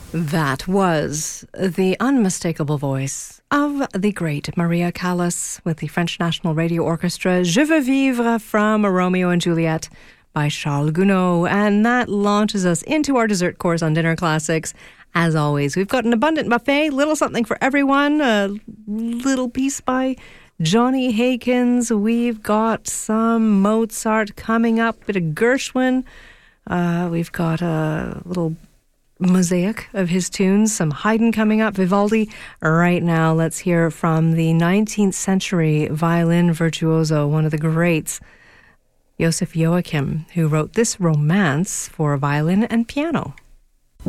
That was the unmistakable voice of the great Maria Callas with the French National Radio Orchestra, Je veux vivre from Romeo and Juliet by Charles Gounod. And that launches us into our dessert course on Dinner Classics. As always, we've got an abundant buffet, little something for everyone, a little piece by Johnny Hakins. We've got some Mozart coming up, a bit of Gershwin. We've got a little mosaic of his tunes, some Haydn coming up, Vivaldi. Right now, let's hear from the 19th century violin virtuoso, one of the greats, Joseph Joachim, who wrote this romance for violin and piano.